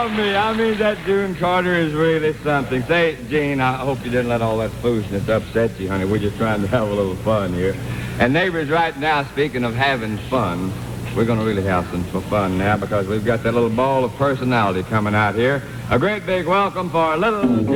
love me. I mean, that June Carter is really something. Say, Gene, I hope you didn't let all that foolishness upset you, honey. We're just trying to have a little fun here. And neighbors, right now, speaking of having fun, we're going to really have some fun now because we've got that little ball of personality coming out here. A great big welcome for little...